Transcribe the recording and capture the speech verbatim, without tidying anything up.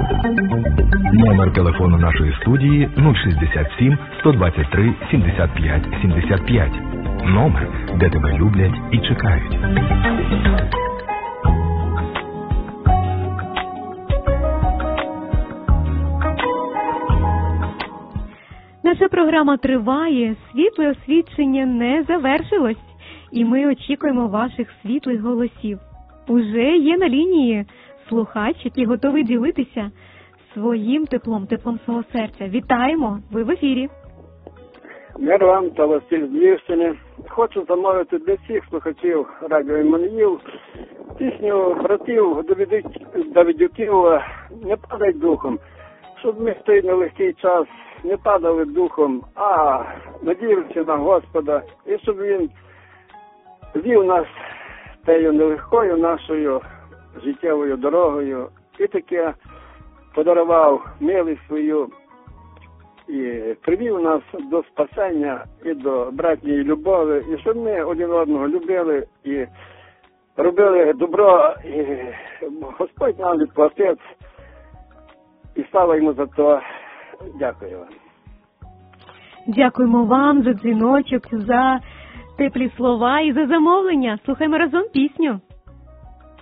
Номер телефону нашої студії нуль шістдесят сім сто двадцять три сімдесят п'ять сімдесят п'ять. Номер, де тебе люблять і чекають. Наша програма триває, світле освідчення не завершилось, і ми очікуємо ваших світлих голосів. Уже є на лінії слухач, який готовий ділитися своїм теплом, теплом свого серця. Вітаємо! Ви в ефірі. Мир вам та Василь з Львівщини. Хочу замовити для всіх слухачів радіо Іммануїл пісню братів Давидюків «Не падай духом», щоб ми в той нелегкий час не падали духом, а надіялися на Господа, і щоб Він вів нас тею нелегкою нашою життєвою дорогою, і таке подарував милість свою, і привів нас до спасення і до братньої любові, і щоб ми один одного любили і робили добро, і Господь нам відплатить, і слава йому за то. Дякую вам. Дякуємо вам за дзвіночок, за теплі слова і за замовлення. Слухаємо разом пісню.